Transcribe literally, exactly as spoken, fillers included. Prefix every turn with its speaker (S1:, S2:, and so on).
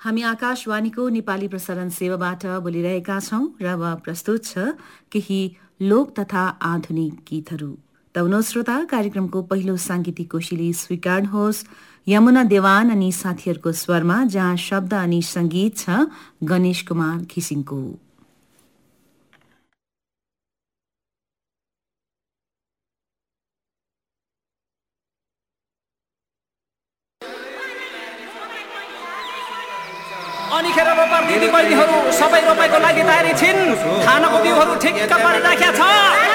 S1: हामी आकाशवाणीको नेपाली प्रसारण सेवाबाट बोलिरहेका छौं र अब प्रस्तुत छ केही लोक तथा आधुनिक गीतहरू। तौनो श्रोता, कार्यक्रमको पहिलो सांगीतिक कोशिली स्वीकार्नुहोस् यमुना देवान अनि साथीहरूको स्वरमा, जहाँ शब्द अनि संगीत छ गणेश कुमार घिसिङको।
S2: अनिखेर रोपार दिदी बहिनीहरू सबै रोपाइको लागि तयारी छिन्। खानाको बिउहरू ठिक्क पारिराखेका छ।